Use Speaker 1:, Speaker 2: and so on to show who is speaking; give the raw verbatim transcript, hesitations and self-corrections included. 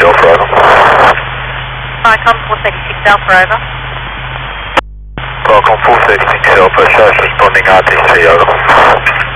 Speaker 1: Alpha, over.
Speaker 2: Falcon four thirty-six Alpha, over.
Speaker 1: Falcon four thirty-six Alpha, shows responding R T C, over.